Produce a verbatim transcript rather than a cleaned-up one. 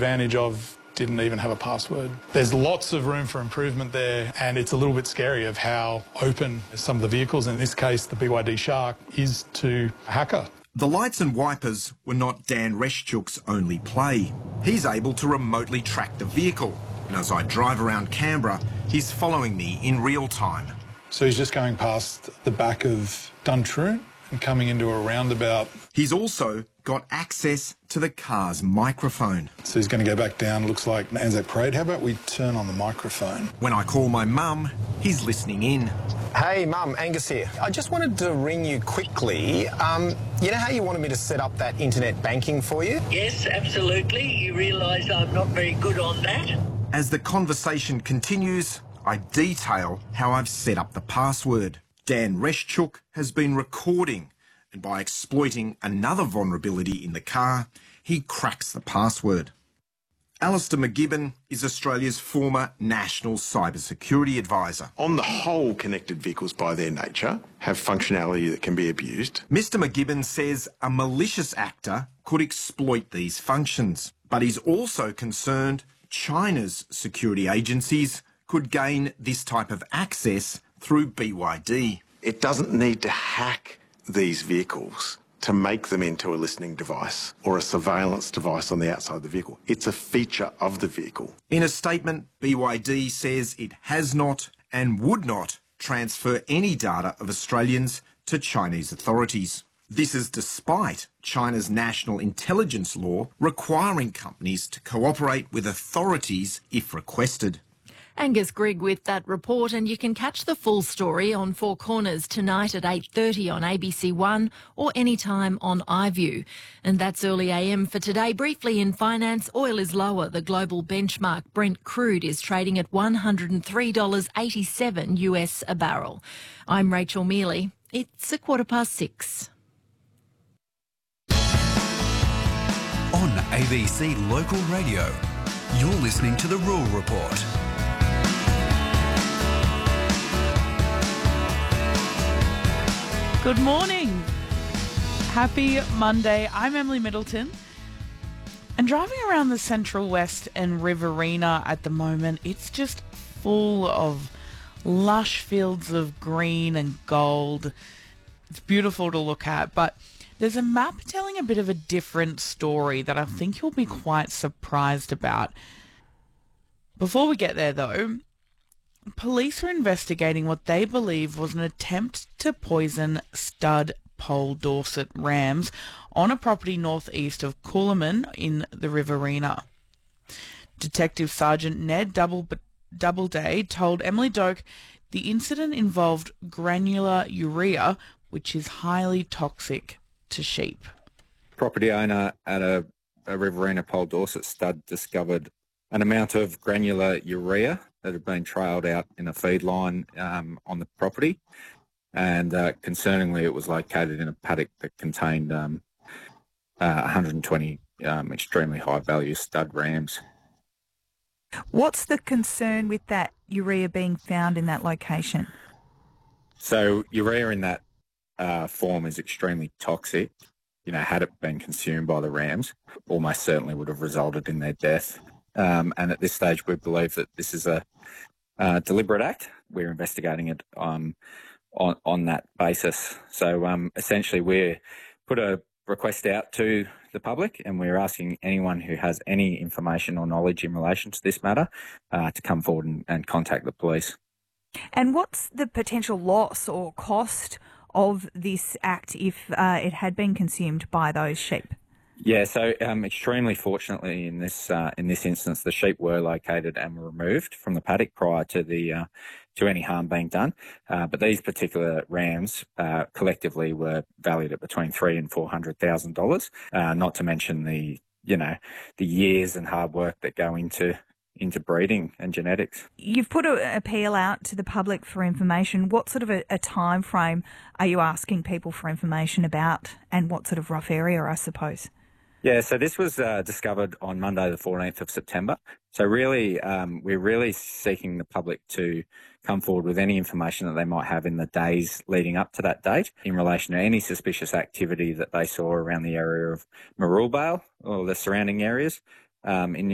advantage of didn't even have a password. There's lots of room for improvement there, and it's a little bit scary of how open some of the vehicles, in this case the B Y D Shark, is to a hacker. The lights and wipers were not Dan Reschuk's only play. He's able to remotely track the vehicle, and as I drive around Canberra, he's following me in real time. So he's just going past the back of Duntroon and coming into a roundabout. He's also got access to the car's microphone. So he's going to go back down, looks like Anzac Parade. How about we turn on the microphone? When I call my mum, he's listening in. Hey Mum, Angus here. I just wanted to ring you quickly. Um, you know how you wanted me to set up that internet banking for you? Yes, absolutely. You realise I'm not very good on that? As the conversation continues, I detail how I've set up the password. Dan Reschuk has been recording, and by exploiting another vulnerability in the car, he cracks the password. Alistair McGibbon is Australia's former National Cybersecurity Advisor. On the whole, connected vehicles by their nature have functionality that can be abused. Mister McGibbon says a malicious actor could exploit these functions, but he's also concerned China's security agencies could gain this type of access through B Y D. It doesn't need to hack these vehicles to make them into a listening device or a surveillance device on the outside of the vehicle. It's a feature of the vehicle. In a statement, B Y D says it has not and would not transfer any data of Australians to Chinese authorities. This is despite China's national intelligence law requiring companies to cooperate with authorities if requested. Angus Grigg with that report, and you can catch the full story on Four Corners tonight at eight thirty on A B C One or anytime on iView. And that's early A M for today. Briefly in finance, oil is lower. The global benchmark Brent crude is trading at one hundred three dollars eighty-seven U S a barrel. I'm Rachel Mealy. It's a quarter past six. On A B C Local Radio, you're listening to The Rural Report. Good morning. Happy Monday. I'm Emily Middleton. And driving around the Central West and Riverina at the moment, it's just full of lush fields of green and gold. It's beautiful to look at, but there's a map telling a bit of a different story that I think you'll be quite surprised about. Before we get there, though, police are investigating what they believe was an attempt to poison stud Pole Dorset rams on a property northeast of Coolaman in the Riverina. Detective Sergeant Ned Double, Doubleday told Emily Doak the incident involved granular urea, which is highly toxic to sheep. Property owner at a, a Riverina Pole Dorset stud discovered an amount of granular urea that had been trailed out in a feed line um, on the property. And uh, concerningly, it was located in a paddock that contained um, uh, one hundred twenty um, extremely high-value stud rams. What's the concern with that urea being found in that location? So urea in that uh, form is extremely toxic. You know, had it been consumed by the rams, almost certainly would have resulted in their death. Um, and at this stage, we believe that this is a uh, deliberate act. We're investigating it um, on on that basis. So um, essentially, we put a request out to the public, and we're asking anyone who has any information or knowledge in relation to this matter uh, to come forward and, and contact the police. And what's the potential loss or cost of this act if uh, it had been consumed by those sheep? Yeah, so um, extremely fortunately in this uh, in this instance, the sheep were located and were removed from the paddock prior to the uh, to any harm being done. Uh, but these particular rams uh, collectively were valued at between three and four hundred thousand dollars. Uh, not to mention the you know the years and hard work that go into into breeding and genetics. You've put an appeal out to the public for information. What sort of a, a time frame are you asking people for information about, and what sort of rough area, I suppose? Yeah, so this was uh, discovered on Monday, the fourteenth of September. So really, um, we're really seeking the public to come forward with any information that they might have in the days leading up to that date in relation to any suspicious activity that they saw around the area of Maroolbale or the surrounding areas um, in